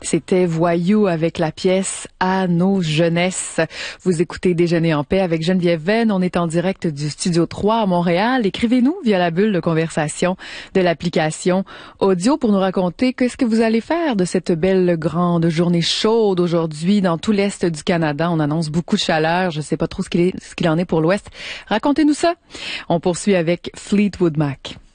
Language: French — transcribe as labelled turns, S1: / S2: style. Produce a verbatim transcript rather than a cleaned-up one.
S1: C'était Voyou avec la pièce À nos jeunesses. Vous écoutez Déjeuner en paix avec Geneviève Venn. On est en direct du Studio trois à Montréal. Écrivez-nous via la bulle de conversation de l'application audio pour nous raconter qu'est-ce que vous allez faire de cette belle grande journée chaude aujourd'hui dans tout l'Est du Canada. On annonce beaucoup de chaleur. Je sais pas trop ce qu'il est, ce qu'il en est pour l'Ouest. Racontez-nous ça. On poursuit avec Fleetwood Mac.